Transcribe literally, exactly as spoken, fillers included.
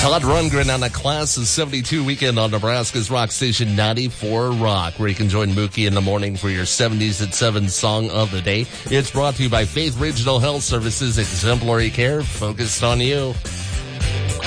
Todd Rundgren on a Class of seventy-two weekend on Nebraska's Rock Station ninety-four Rock, where you can join Mookie in the morning for your seventies at seven song of the day. It's brought to you by Faith Regional Health Services, exemplary care focused on you.